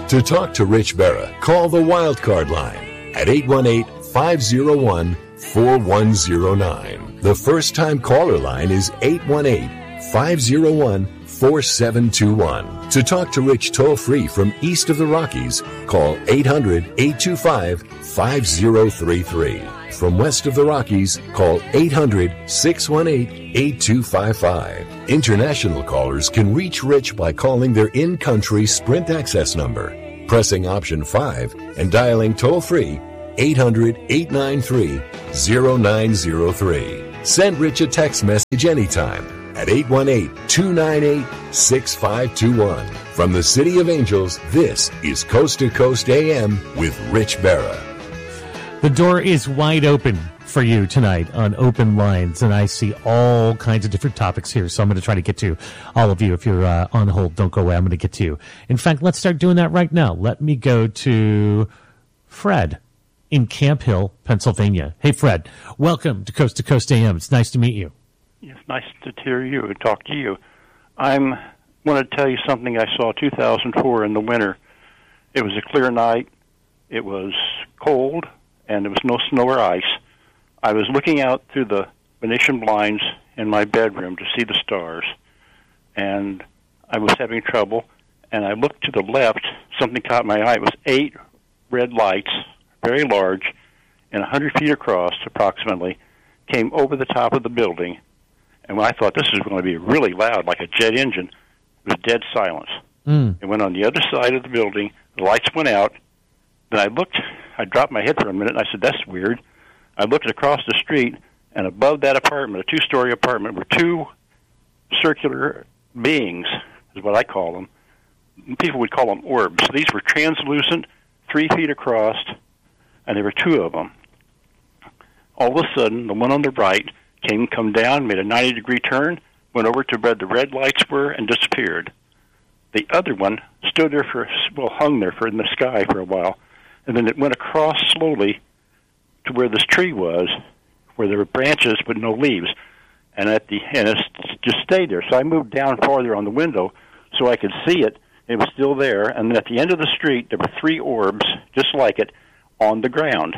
To talk to Rich Berra, call the Wildcard line at 818-501-4109. The first-time caller line is 818-501-4721. To talk to Rich toll-free from east of the Rockies, call 800-825-5033. From west of the Rockies, call 800-618-8255. International callers can reach Rich by calling their in-country Sprint access number, pressing option 5, and dialing toll-free 800-893-0903. Send Rich a text message anytime at 818-298-6521. From the City of Angels, this is Coast to Coast AM with Rich Berra. The door is wide open for you tonight on Open Lines, and I see all kinds of different topics here, so I'm going to try to get to all of you. If you're on hold, don't go away. I'm going to get to you. In fact, let's start doing that right now. Let me go to Fred in Camp Hill, Pennsylvania. Hey, Fred, welcome to Coast AM. It's nice to meet you. It's nice to hear you and talk to you. I want to tell you something I saw 2004 in the winter. It was a clear night. It was cold, and there was no snow or ice. I was looking out through the Venetian blinds in my bedroom to see the stars, and I was having trouble, and I looked to the left. Something caught my eye. It was 8 red lights, very large, and 100 feet across approximately, came over the top of the building. And when I thought this was going to be really loud, like a jet engine, it was dead silence. It went on the other side of the building. The lights went out. Then I looked. I dropped my head for a minute, and I said, that's weird. I looked across the street, and above that apartment, a 2-story apartment, were 2 circular beings, is what I call them. People would call them orbs. These were translucent, 3 feet across, and there were 2 of them. All of a sudden, the one on the right come down, made a 90-degree turn, went over to where the red lights were, and disappeared. The other one stood there hung there in the sky for a while, and then it went across slowly to where this tree was, where there were branches but no leaves, and it just stayed there. So I moved down farther on the window so I could see it. It was still there, and then at the end of the street, there were 3 orbs, just like it, on the ground,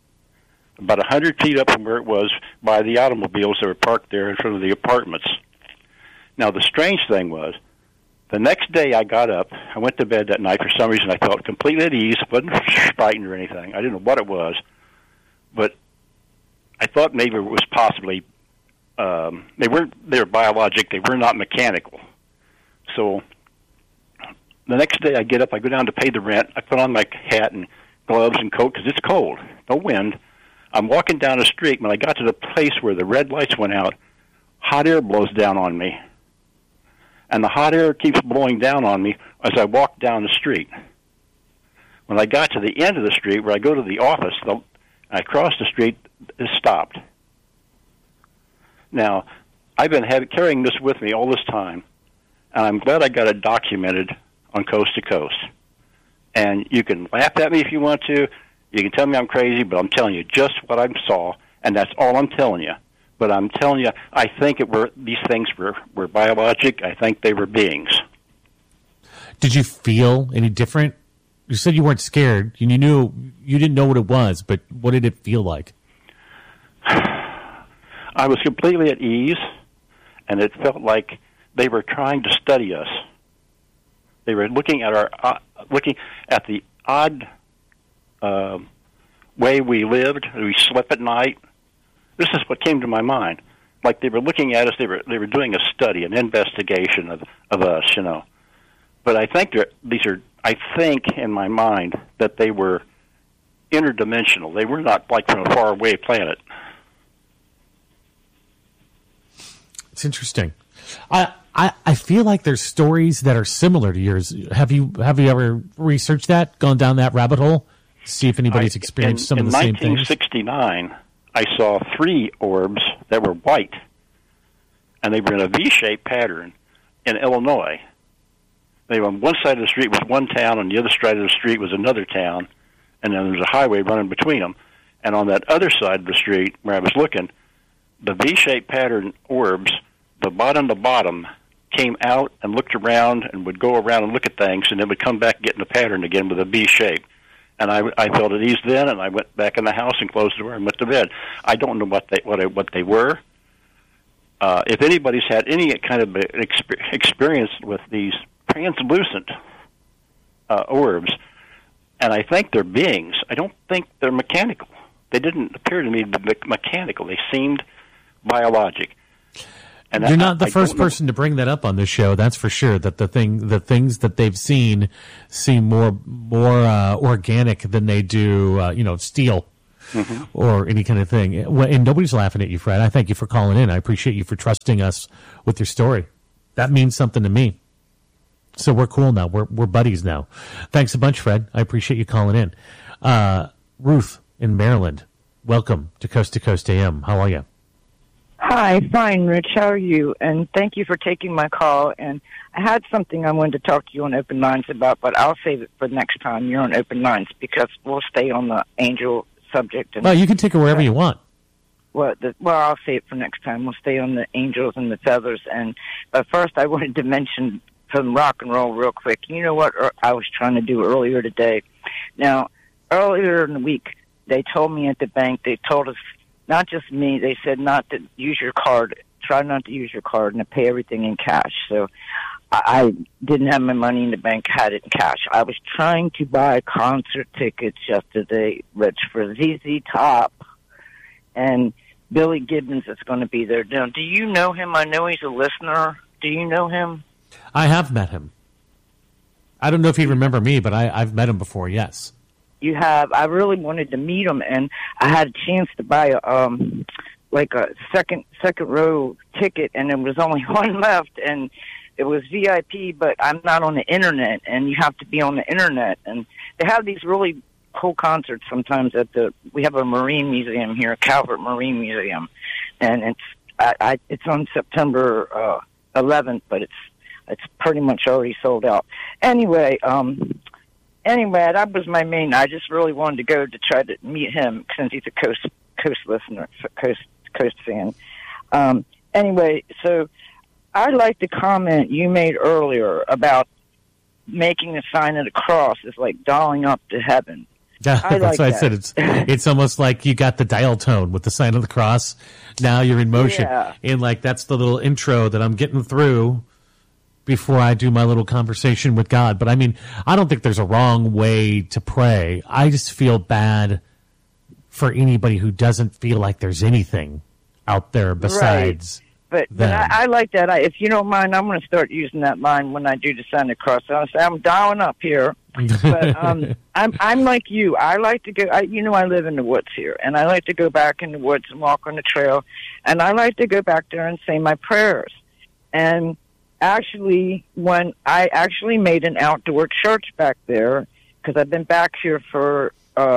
about 100 feet up from where it was by the automobiles that were parked there in front of the apartments. Now, the strange thing was, the next day I got up, I went to bed that night. For some reason, I felt completely at ease, wasn't frightened or anything. I didn't know what it was, but I thought maybe it was possibly, they were biologic, they were not mechanical. So the next day I get up, I go down to pay the rent, I put on my hat and gloves and coat because it's cold, no wind. I'm walking down the street. When I got to the place where the red lights went out, hot air blows down on me. And the hot air keeps blowing down on me as I walk down the street. When I got to the end of the street where I go to the office, I crossed the street, it stopped. Now, I've been carrying this with me all this time, and I'm glad I got it documented on Coast to Coast. And you can laugh at me if you want to. You can tell me I'm crazy, but I'm telling you just what I saw, and that's all I'm telling you. But I'm telling you, I think these things were biologic. I think they were beings. Did you feel any different? You said you weren't scared. You didn't know what it was, but what did it feel like? I was completely at ease, and it felt like they were trying to study us. They were looking at the odd way we lived. We slept at night. This is what came to my mind. Like they were looking at us. They were doing a study, an investigation of us, you know. But I think I think in my mind that they were interdimensional. They were not like from a faraway planet. It's interesting. I feel like there's stories that are similar to yours. Have you ever researched that, gone down that rabbit hole, see if anybody's experienced some of the same things? In 1969, I saw 3 orbs that were white, and they were in a V-shaped pattern in Illinois. They were on one side of the street was one town, and the other side of the street was another town, and then there was a highway running between them. And on that other side of the street where I was looking, the V-shaped pattern orbs, the bottom came out and looked around and would go around and look at things, and then would come back and get in the pattern again with a V shape. And I felt at ease then, and I went back in the house and closed the door and went to bed. I don't know what they were. If anybody's had any kind of experience with these translucent orbs, and I think they're beings, I don't think they're mechanical. They didn't appear to me to be mechanical. They seemed biologic. And you're not the first person to bring that up on this show. That's for sure. That the things that they've seen seem more organic than they do, steel or any kind of thing. And nobody's laughing at you, Fred. I thank you for calling in. I appreciate you for trusting us with your story. That means something to me. So we're cool now. We're buddies now. Thanks a bunch, Fred. I appreciate you calling in. Ruth in Maryland, welcome to Coast AM. How are you? Hi, fine, Rich. How are you? And thank you for taking my call. And I had something I wanted to talk to you on Open Lines about, but I'll save it for next time you're on Open Lines because we'll stay on the angel subject. And, well, you can take it wherever you want. Well, I'll save it for next time. We'll stay on the angels and the feathers. But first, I wanted to mention some rock and roll real quick. You know what I was trying to do earlier today? Now, earlier in the week, they told me at the bank, they told us, not just me, they said not to use your card, try not to use your card and to pay everything in cash. So I didn't have my money in the bank, had it in cash. I was trying to buy concert tickets yesterday, Rich, for ZZ Top and Billy Gibbons is going to be there. Now, do you know him? I know he's a listener. Do you know him? I have met him. I don't know if he'd remember me, but I've met him before, yes. You have. I really wanted to meet him, and I had a chance to buy a second row ticket, and there was only one left, and it was VIP, but I'm not on the internet, and you have to be on the internet. And they have these really cool concerts sometimes we have a Marine Museum here, Calvert Marine Museum, and it's on September 11th, but it's pretty much already sold out. Anyway, that was my main. I just really wanted to go to try to meet him since he's a Coast listener, Coast fan. Anyway, so I'd like to comment you made earlier about making the sign of the cross is like dialing up to heaven. That's like why I said it's almost like you got the dial tone with the sign of the cross. Now you're in motion. Yeah. And like that's the little intro that I'm getting through before I do my little conversation with God. But I mean, I don't think there's a wrong way to pray. I just feel bad for anybody who doesn't feel like there's anything out there besides But I like that. If you don't mind, I'm going to start using that line when I do the sign of the cross. I'll say, I'm dialing up here. But I'm like you. I like to go. I live in the woods here, and I like to go back in the woods and walk on the trail, and I like to go back there and say my prayers. And actually, when I actually made an outdoor church back there, because I've been back here for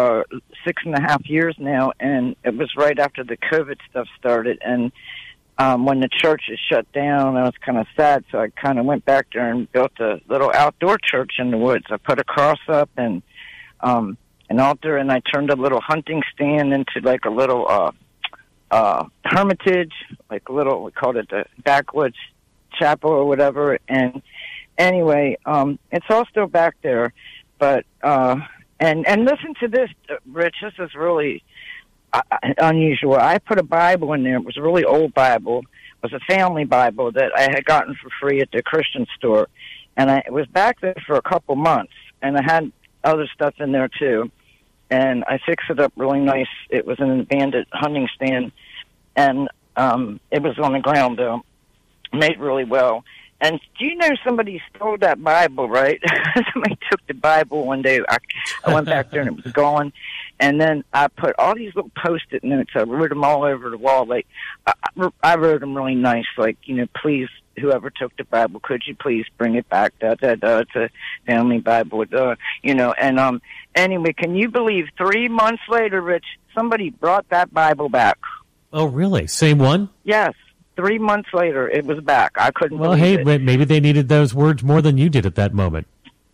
6.5 years now, and it was right after the COVID stuff started, and when the church is shut down, I was kind of sad, so I kind of went back there and built a little outdoor church in the woods. I put a cross up and an altar, and I turned a little hunting stand into like a little hermitage, like a little, we called it the backwoods chapel or whatever. And anyway, it's all still back there. But and listen to this, Rich. This is really unusual. I put a Bible in there. It was a really old Bible. It was a family Bible that I had gotten for free at the Christian store. And it was back there for a couple months. And I had other stuff in there, too. And I fixed it up really nice. It was an abandoned hunting stand. And it was on the ground, though. Made really well. And do you know somebody stole that Bible, right? Somebody took the Bible one day. I went back there and it was gone. And then I put all these little Post-it notes. I wrote them all over the wall. Like I wrote them really nice. Like, please, whoever took the Bible, could you please bring it back? It's a family Bible. And anyway, can you believe 3 months later, Rich, somebody brought that Bible back? Oh, really? Same one? Yes. 3 months later, it was back. I couldn't believe it. Well, hey, maybe they needed those words more than you did at that moment.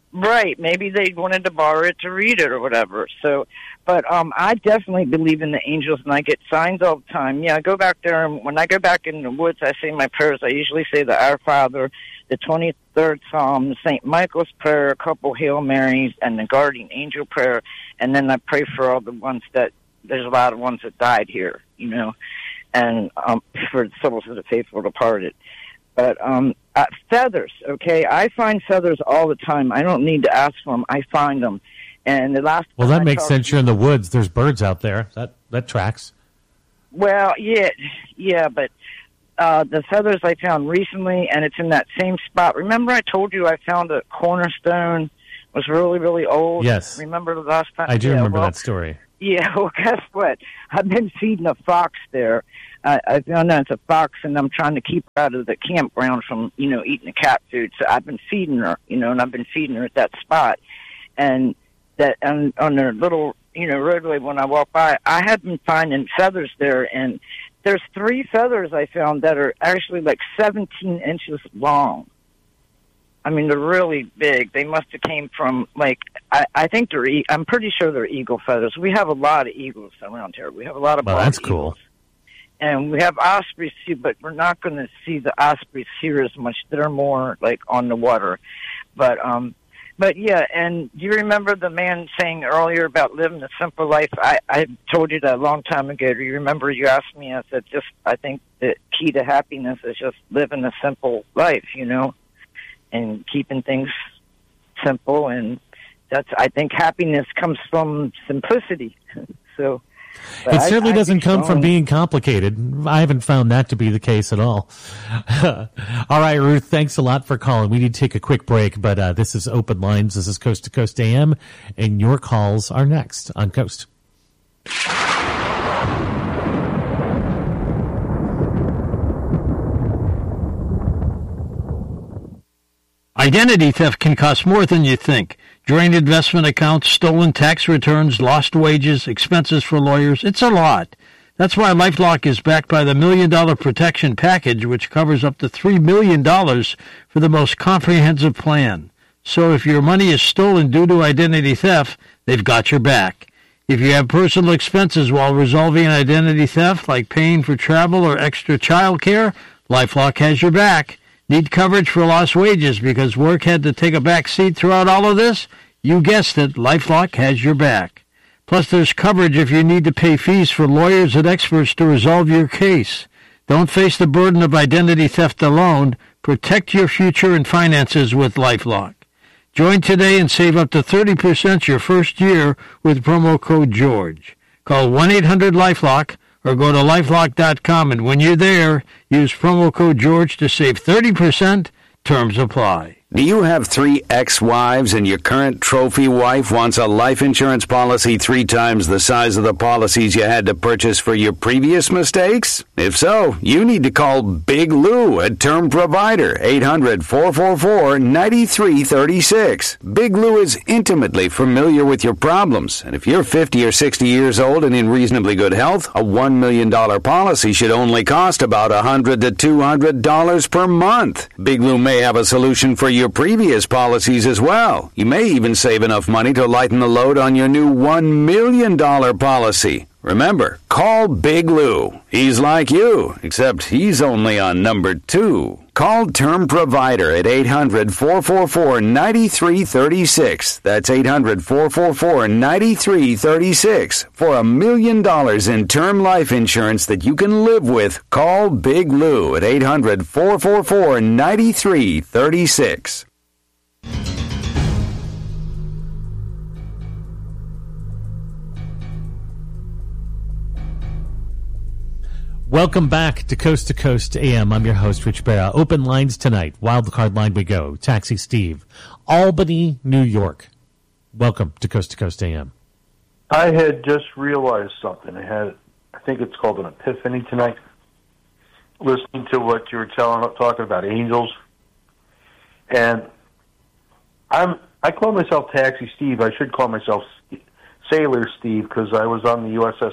Right. Maybe they wanted to borrow it to read it or whatever. So, but I definitely believe in the angels, and I get signs all the time. Yeah, I go back there, and when I go back in the woods, I say my prayers. I usually say the Our Father, the 23rd Psalm, the St. Michael's Prayer, a couple Hail Marys, and the Guardian Angel Prayer, and then I pray for all the ones that, there's a lot of ones that died here, and for the souls of the faithful departed. But feathers, okay? I find feathers all the time. I don't need to ask for them. I find them. And the last well, that makes sense. You're in the woods. There's birds out there. That tracks. Well, yeah, but the feathers I found recently, and it's in that same spot. Remember I told you I found a cornerstone, was really, really old? Yes. Remember the last time? I do remember that story. Yeah, well, guess what? I've been feeding a fox there. I found out it's a fox, and I'm trying to keep her out of the campground from, eating the cat food. So I've been feeding her, and I've been feeding her at that spot. And on their little, roadway when I walk by, I have been finding feathers there. And there's 3 feathers I found that are actually like 17 inches long. I mean, they're really big. They must have came from, I think I'm pretty sure they're eagle feathers. We have a lot of eagles around here. We have a lot of that's eagles. cool. And we have ospreys too, but we're not going to see the ospreys here as much. They're more like on the water. But yeah, and do you remember the man saying earlier about living a simple life? I told you that a long time ago. Do you remember you asked me? I said, I think the key to happiness is just living a simple life, and keeping things simple. And I think happiness comes from simplicity. So. It certainly doesn't come from being complicated. I haven't found that to be the case at all. All right, Ruth, thanks a lot for calling. We need to take a quick break, but this is Open Lines. This is Coast to Coast AM, and your calls are next on Coast. Identity theft can cost more than you think. Drained investment accounts, stolen tax returns, lost wages, expenses for lawyers. It's a lot. That's why LifeLock is backed by the $1 Million Protection Package, which covers up to $3 million for the most comprehensive plan. So if your money is stolen due to identity theft, they've got your back. If you have personal expenses while resolving an identity theft, like paying for travel or extra child care, LifeLock has your back. Need coverage for lost wages because work had to take a back seat throughout all of this? You guessed it, LifeLock has your back. Plus, there's coverage if you need to pay fees for lawyers and experts to resolve your case. Don't face the burden of identity theft alone. Protect your future and finances with LifeLock. Join today and save up to 30% your first year with promo code GEORGE. Call 1-800-LifeLock or go to LifeLock.com, and when you're there, use promo code GEORGE to save 30%. Terms apply. Do you have 3 ex-wives and your current trophy wife wants a life insurance policy 3 times the size of the policies you had to purchase for your previous mistakes? If so, you need to call Big Lou at Term Provider, 800-444-9336. Big Lou is intimately familiar with your problems, and if you're 50 or 60 years old and in reasonably good health, a $1 million policy should only cost about $100 to $200 per month. Big Lou may have a solution for your previous policies as well. You may even save enough money to lighten the load on your new $1 million policy. Remember, call Big Lou. He's like you, except he's only on number 2. Call Term Provider at 800-444-9336. That's 800-444-9336. For $1 million in term life insurance that you can live with, call Big Lou at 800-444-9336. Welcome back to Coast AM. I'm your host, Rich Barra. Open lines tonight. Wild card line we go. Taxi Steve. Albany, New York. Welcome to Coast AM. I had just realized something. I think it's called an epiphany tonight. Listening to what you were talking about angels. And I call myself Taxi Steve. I should call myself Sailor Steve because I was on the USS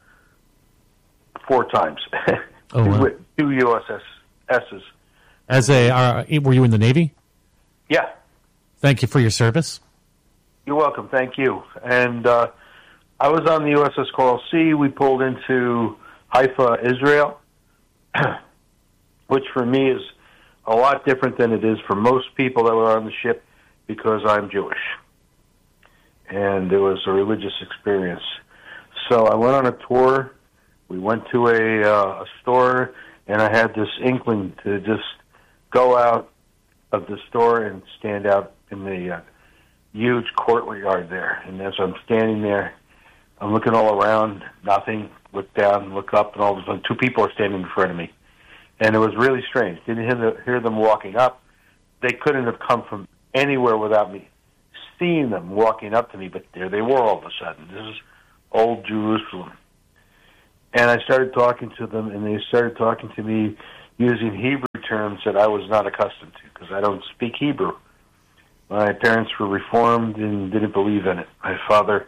4 times. Oh, wow. 2 USS's. Were you in the Navy? Yeah. Thank you for your service. You're welcome. Thank you. And I was on the USS Coral Sea. We pulled into Haifa, Israel, which for me is a lot different than it is for most people that were on the ship because I'm Jewish. And it was a religious experience. So I went on a tour. We went to a store, and I had this inkling to just go out of the store and stand out in the huge courtyard there. And as I'm standing there, I'm looking all around, nothing, look down, look up, and all of a sudden 2 people are standing in front of me. And it was really strange. Didn't hear them walking up. They couldn't have come from anywhere without me seeing them walking up to me, but there they were all of a sudden. This is old Jerusalem. And I started talking to them, and they started talking to me using Hebrew terms that I was not accustomed to because I don't speak Hebrew. My parents were Reformed and didn't believe in it. My father,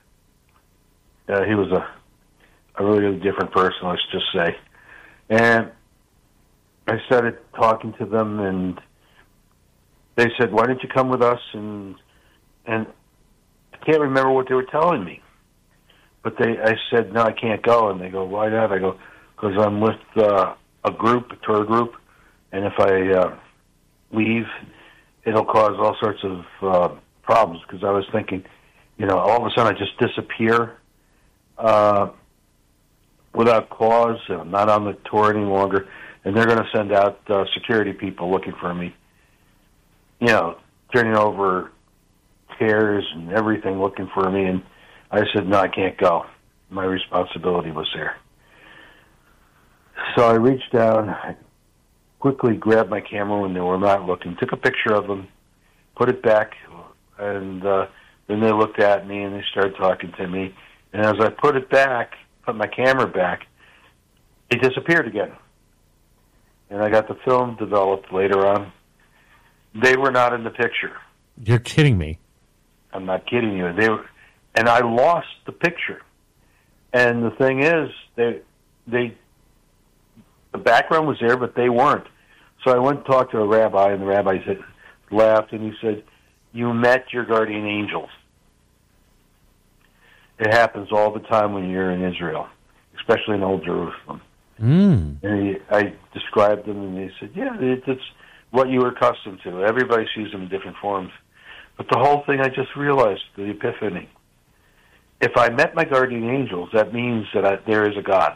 he was a really different person, let's just say. And I started talking to them, and they said, "Why don't you come with us?" And I can't remember what they were telling me. But I said, "No, I can't go." And they go, "Why not?" I go, "Because I'm with a tour group, and if I leave, it'll cause all sorts of problems." Because I was thinking, all of a sudden I just disappear without cause, and I'm not on the tour any longer, and they're going to send out security people looking for me, turning over chairs and everything looking for me. And I said, "No, I can't go. My responsibility was there." So I reached down, I quickly grabbed my camera when they were not looking, took a picture of them, put it back, and then they looked at me and they started talking to me. And as I put my camera back, it disappeared again. And I got the film developed later on. They were not in the picture. You're kidding me. I'm not kidding you. And I lost the picture. And the thing is, the background was there, but they weren't. So I went and talked to a rabbi, and the rabbi laughed, and he said, "You met your guardian angels." It happens all the time when you're in Israel, especially in Old Jerusalem. And I described them, and they said, "Yeah, it's what you were accustomed to. Everybody sees them in different forms." But the whole thing, I just realized, the epiphany. If I met my guardian angels, that means that there is a God.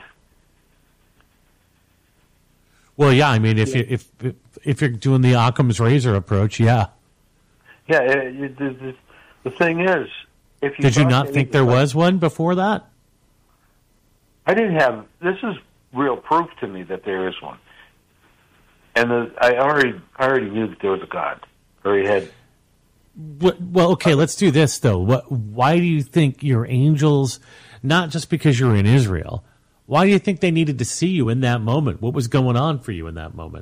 Well, yeah. I mean, if you're doing the Occam's razor approach, yeah. Yeah. The thing is, if you did you not think there was one before that? I didn't have. This is real proof to me that there is one, and I already knew that there was a God. Already had. Well, okay, let's do this, though. Why do you think your angels, not just because you're in Israel, why do you think they needed to see you in that moment? What was going on for you in that moment?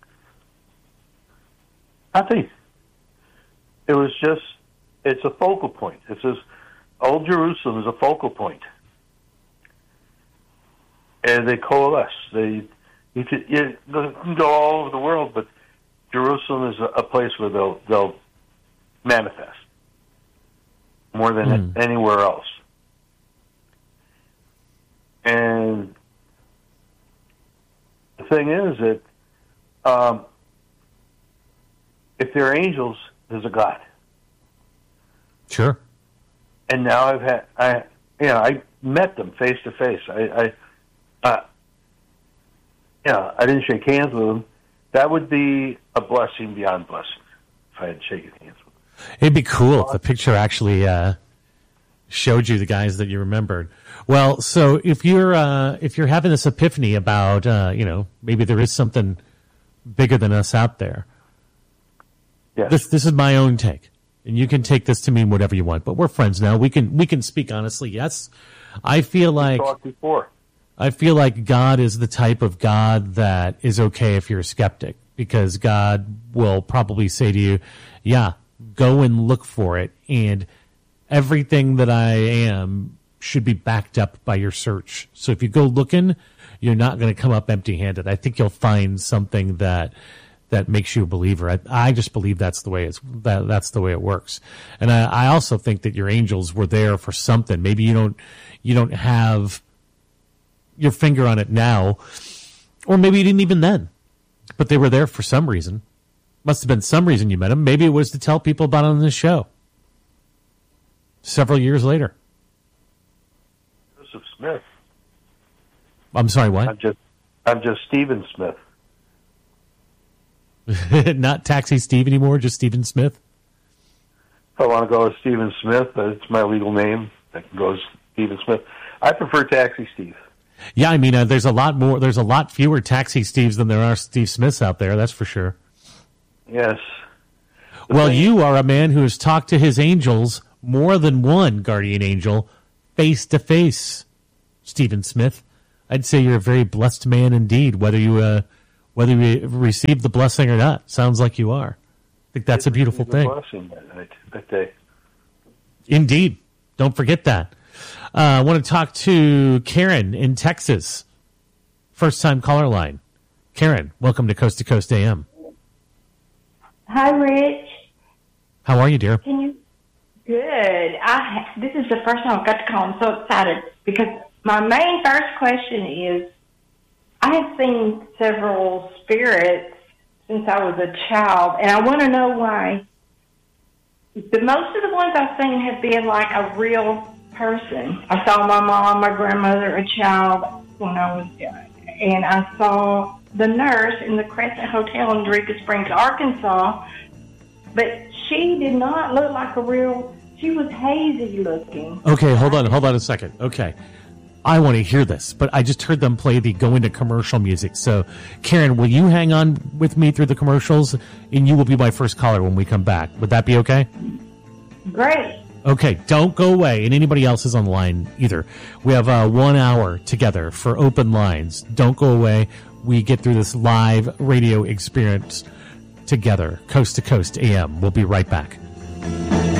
I think it was it's a focal point. It says Old Jerusalem is a focal point. And they coalesce. You can go all over the world, but Jerusalem is a place where they'll manifest more than anywhere else. And the thing is that if they're angels, there's a God. Sure. And now I met them face to face. I didn't shake hands with them. That would be a blessing beyond blessing if I had shaken hands with them. It'd be cool if the picture actually showed you the guys that you remembered. Well, so if you're having this epiphany about maybe there is something bigger than us out there. Yes. This is my own take, and you can take this to mean whatever you want. But we're friends now. We can speak honestly. Yes, I feel like talked before. I feel like God is the type of God that is okay if you're a skeptic, because God will probably say to you, "Yeah, go and look for it, and everything that I am should be backed up by your search. So if you go looking, you're not going to come up empty-handed. I think you'll find something that that makes you a believer. I just believe that's the way that's the way it works. And I also think that your angels were there for something. Maybe you don't have your finger on it now, or maybe you didn't even then, but they were there for some reason. Must have been some reason you met them. Maybe it was to tell people about it on this show several years later. Joseph Smith. I'm sorry, what? I'm just Stephen Smith. Not Taxi Steve anymore, just Stephen Smith? If I want to go with Stephen Smith, it's my legal name. I can go as Stephen Smith. I prefer Taxi Steve. Yeah, I mean, there's a lot fewer Taxi Steves than there are Steve Smiths out there, that's for sure. Yes. Well, you are a man who has talked to his angels, more than one guardian angel, face to face, Stephen Smith. I'd say you're a very blessed man indeed, whether you receive the blessing or not. Sounds like you are. I think that's a beautiful thing. Blessing that day. Indeed. Don't forget that. I want to talk to Karen in Texas. First-time caller line. Karen, welcome to Coast AM. Hi, Rich. How are you, dear? Good. This is the first time I've got to call. I'm so excited because my main first question is, I have seen several spirits since I was a child, and I want to know why. But most of the ones I've seen have been like a real person. I saw my mom, my grandmother, a child when I was young, and I saw the nurse in the Crescent Hotel in Eureka Springs, Arkansas, but she did not look like a real, she was hazy looking. Okay, hold on a second. Okay. I want to hear this, but I just heard them play the go into commercial music. So, Karen, will you hang on with me through the commercials, and you will be my first caller when we come back? Would that be okay? Great. Okay, don't go away, and anybody else is on the line either. We have 1 hour together for open lines. Don't go away. We get through this live radio experience together, Coast to Coast AM. We'll be right back.